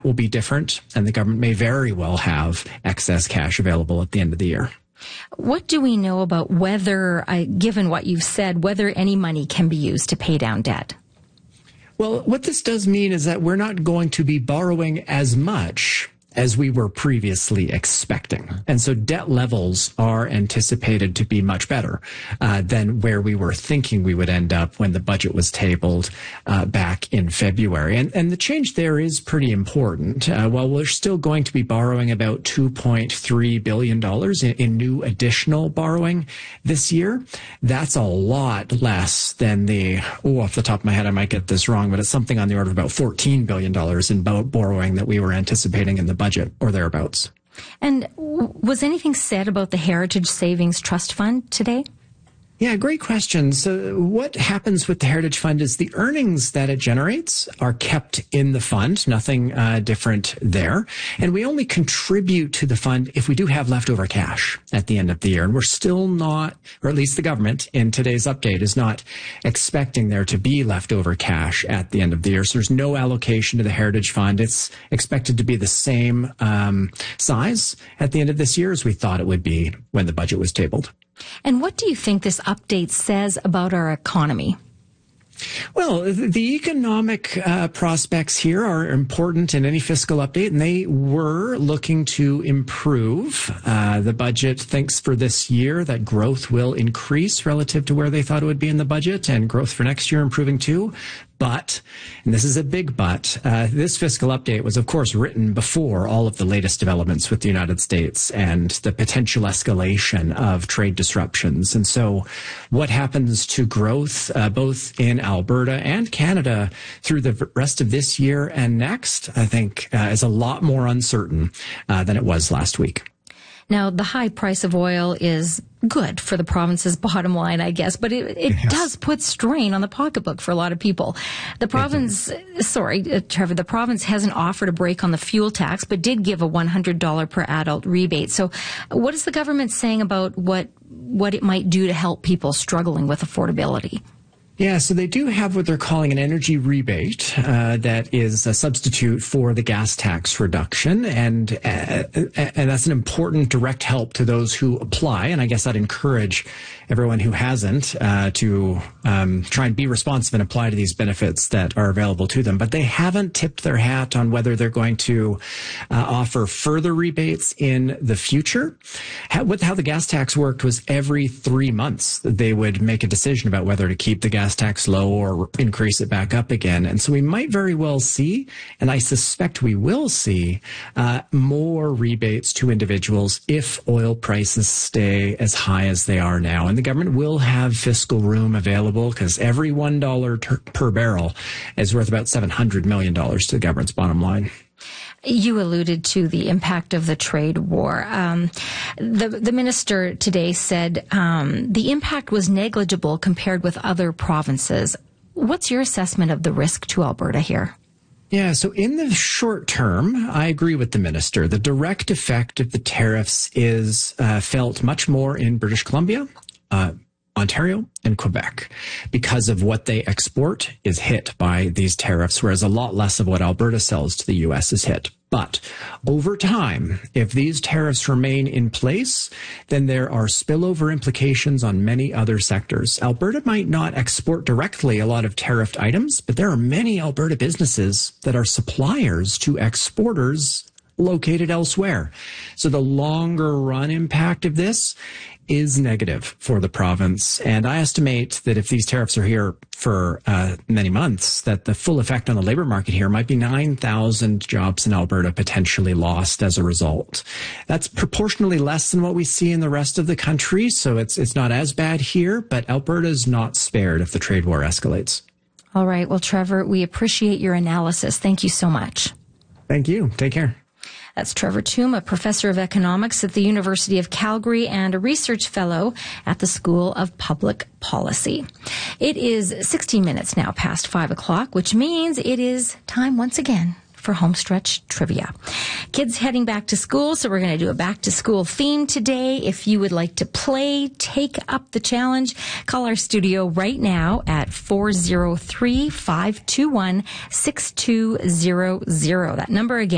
will be different, and the government may very well have excess cash available at the end of the year. What do we know about whether, given what you've said, whether any money can be used to pay down debt? Well, what this does mean is that we're not going to be borrowing as much as we were previously expecting. And so debt levels are anticipated to be much better than where we were thinking we would end up when the budget was tabled back in February. And the change there is pretty important. While we're still going to be borrowing about $2.3 billion in new additional borrowing this year, that's a lot less than off the top of my head, I might get this wrong, but it's something on the order of about $14 billion in borrowing that we were anticipating in the budget or thereabouts. And was anything said about the Heritage Savings Trust Fund today? Yeah, great question. So what happens with the Heritage Fund is the earnings that it generates are kept in the fund, nothing different there. And we only contribute to the fund if we do have leftover cash at the end of the year. And we're still not, or at least the government in today's update is not expecting there to be leftover cash at the end of the year. So there's no allocation to the Heritage Fund. It's expected to be the same size at the end of this year as we thought it would be when the budget was tabled. And what do you think this update says about our economy? Well, the economic prospects here are important in any fiscal update, and they were looking to improve. The budget thinks for this year that growth will increase relative to where they thought it would be in the budget, and growth for next year improving too. But, and this is a big but, this fiscal update was, of course, written before all of the latest developments with the United States and the potential escalation of trade disruptions. And so what happens to growth, both in Alberta and Canada through the rest of this year and next, I think is a lot more uncertain than it was last week. Now, the high price of oil is good for the province's bottom line, I guess, but it yes. does put strain on the pocketbook for a lot of people. The province, Trevor, the province hasn't offered a break on the fuel tax, but did give a $100 per adult rebate. So what is the government saying about what it might do to help people struggling with affordability? Yeah, so they do have what they're calling an energy rebate that is a substitute for the gas tax reduction, and that's an important direct help to those who apply. And I guess I'd encourage everyone who hasn't to try and be responsive and apply to these benefits that are available to them. But they haven't tipped their hat on whether they're going to offer further rebates in the future. How the gas tax worked was every 3 months they would make a decision about whether to keep the gas tax low or increase it back up again. And so we might very well see, and I suspect we will see, more rebates to individuals if oil prices stay as high as they are now. And the government will have fiscal room available because every $1 per barrel is worth about $700 million to the government's bottom line. You alluded to the impact of the trade war. The minister today said the impact was negligible compared with other provinces. What's your assessment of the risk to Alberta here? Yeah, so in the short term, I agree with the minister. The direct effect of the tariffs is felt much more in British Columbia, Ontario, and Quebec, because of what they export is hit by these tariffs, whereas a lot less of what Alberta sells to the U.S. is hit. But over time, if these tariffs remain in place, then there are spillover implications on many other sectors. Alberta might not export directly a lot of tariffed items, but there are many Alberta businesses that are suppliers to exporters located elsewhere. So the longer run impact of this is negative for the province. And I estimate that if these tariffs are here for many months, that the full effect on the labor market here might be 9,000 jobs in Alberta potentially lost as a result. That's proportionally less than what we see in the rest of the country. So it's not as bad here, but Alberta is not spared if the trade war escalates. All right. Well, Trevor, we appreciate your analysis. Thank you so much. Thank you. Take care. That's Trevor Tombe, a professor of economics at the University of Calgary and a research fellow at the School of Public Policy. It is 16 minutes now past 5 o'clock, which means it is time once again for Homestretch Trivia. Kids heading back to school, so we're going to do a back to school theme today. If you would like to play, take up the challenge, call our studio right now at 403-521-6200. That number again,